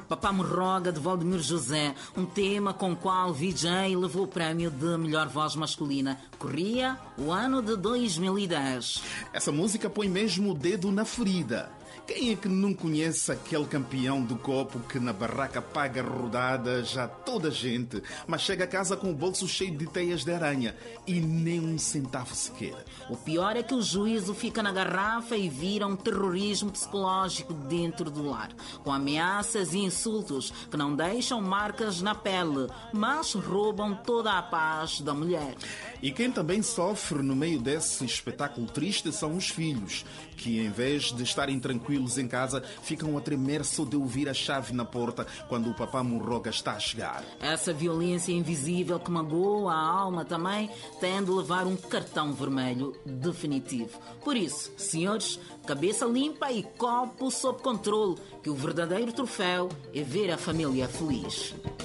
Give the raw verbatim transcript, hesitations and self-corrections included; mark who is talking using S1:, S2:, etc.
S1: Papá Morroga, de Valdemir José, um tema com o qual V J levou o prémio de melhor voz masculina. Corria o ano de dois mil e dez.
S2: Essa música põe mesmo o dedo na ferida. Quem é que não conhece aquele campeão do copo que na barraca paga rodadas a toda a gente, mas chega a casa com o bolso cheio de teias de aranha e nem um centavo sequer?
S1: O pior é que o juízo fica na garrafa e vira um terrorismo psicológico dentro do lar, com ameaças e insultos que não deixam marcas na pele, mas roubam toda a paz da mulher.
S2: E quem também sofre no meio desse espetáculo triste são os filhos, que em vez de estarem tranquilos em casa, ficam a tremer só de ouvir a chave na porta quando o papá Morroga está a chegar.
S1: Essa violência invisível que magoa a alma também tem de levar um cartão vermelho definitivo. Por isso, senhores, cabeça limpa e copo sob controle, que o verdadeiro troféu é ver a família feliz.